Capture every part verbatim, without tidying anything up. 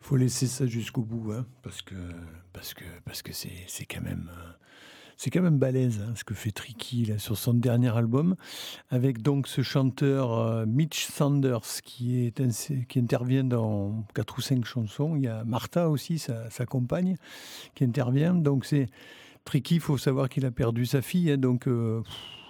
Faut laisser ça jusqu'au bout, hein, parce que parce que parce que c'est c'est quand même, heu, c'est quand même balèze, hein, ce que fait Tricky là sur son dernier album, avec donc ce chanteur, heu, Mitch Sanders qui est insi qui intervient dans quatre ou cinq chansons. Il y a Martha aussi, sa sa compagne, qui intervient. Donc c'est Tricky, il faut savoir qu'il a perdu sa fille, hein, donc heu,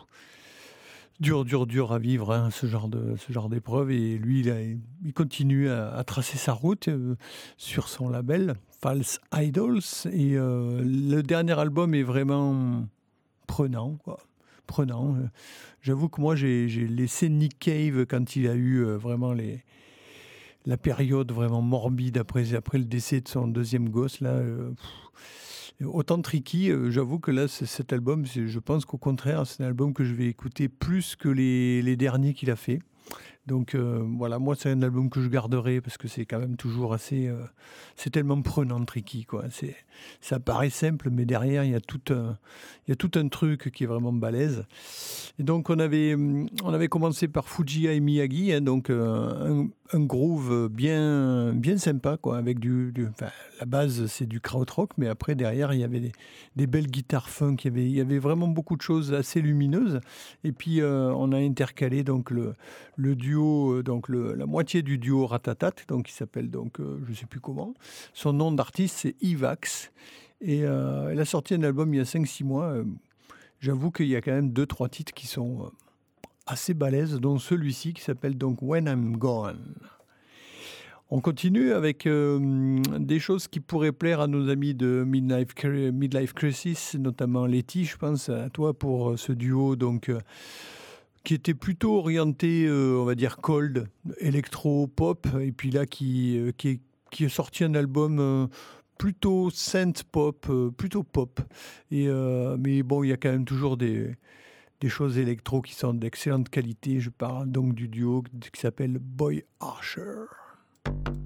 dur, dur, dur à vivre, hein, ce genre de ce genre d'épreuve et lui, il a il continue à à tracer sa route, heu, sur son label False Idols et heu, le dernier album est vraiment prenant, quoi, prenant, heu. J'avoue que moi, j'ai j'ai laissé Nick Cave quand il a eu, heu, vraiment les la période vraiment morbide après après le décès de son deuxième gosse là, heu, autant Tricky, heu, j'avoue que là, c cet album, c'est je pense qu'au contraire, c'est un album que je vais écouter plus que les les derniers qu'il a fait. Donc heu, voilà, moi, c'est un album que je garderai parce que c'est quand même toujours assez, heu, c'est tellement prenant Tricky, quoi. C'est ça paraît simple, mais derrière, il y a tout un il y a tout un truc qui est vraiment balèze et donc on avait, mmh, on avait commencé par Fujii et Miyagi, hein, donc heu, un un groove bien bien sympa, quoi, avec du du enfin, la base, c'est du krautrock, mais après derrière, il y avait des des belles guitares funk, il y avait il y avait vraiment beaucoup de choses assez lumineuses et puis, heu, on a intercalé donc le le duo, heu, donc le la moitié du duo Ratatat, donc qui s'appelle donc, heu, je sais plus comment. Son nom d'artiste, c'est Evax et heu, elle a sorti un album il y a cinq six mois, hem, j'avoue qu'il y a quand même deux trois titres qui sont, heu, assez balèzes, dont celui-ci qui s'appelle donc When I'm Gone. On continue avec, hem, des choses qui pourraient plaire à nos amis de Midlife Cri Midlife Crisis, notamment Letty, je pense à toi pour, heu, ce duo donc, heu, qui était plutôt orienté, heu, on va dire cold, électro-pop et puis là qui, heu, qui est qui a sorti un album, heu, plutôt synth pop, heu, plutôt pop et heu, mais bon, il y a quand même toujours des des choses électro qui sont d'excellente qualité. Je parle donc du duo qui s'appelle Boy Archer.